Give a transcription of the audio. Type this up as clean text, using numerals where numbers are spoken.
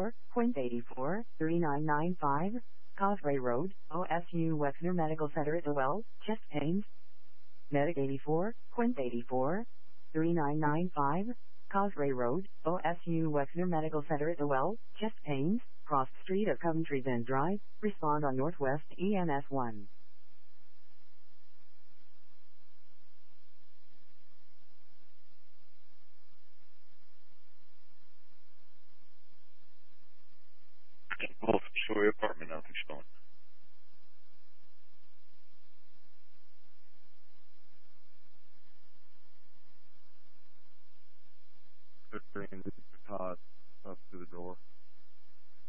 84, Quint 84, 3995, Causeway Road, OSU Wexner Medical Center at the Well, chest pains. Medic 84, Quint 84, 3995, Causeway Road, OSU Wexner Medical Center at the Well, chest pains, cross street of Coventry Bend Drive, respond on Northwest EMS 1. Multi-story apartment, nothing's showing. Todd up to the door.